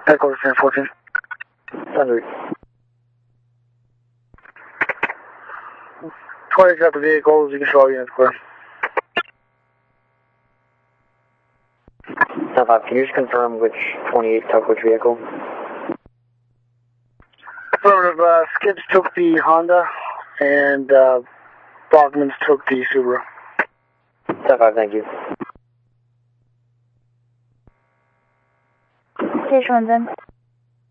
Headquarters 1014. Thunder. 20 got the vehicles, you can show all units clear. 10-5, can you just confirm which 28 took which vehicle? Affirmative, Skids took the Honda, and Bachman's took the Subaru. 10-5, thank you. Station 110.